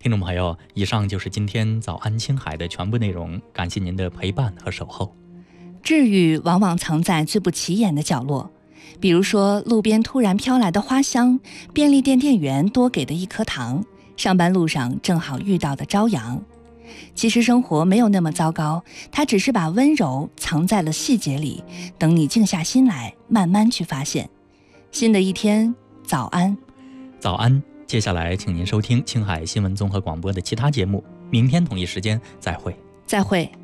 听众朋友，以上就是今天早安青海的全部内容，感谢您的陪伴和守候。 治愈往往藏在最不起眼的角落，比如说路边突然飘来的花香，便利店店员多给的一颗糖，上班路上正好遇到的朝阳。其实生活没有那么糟糕，它只是把温柔藏在了细节里，等你静下心来，慢慢去发现。新的一天，早安。 早安，接下来请您收听青海新闻综合广播的其他节目，明天同一时间再会。 再会。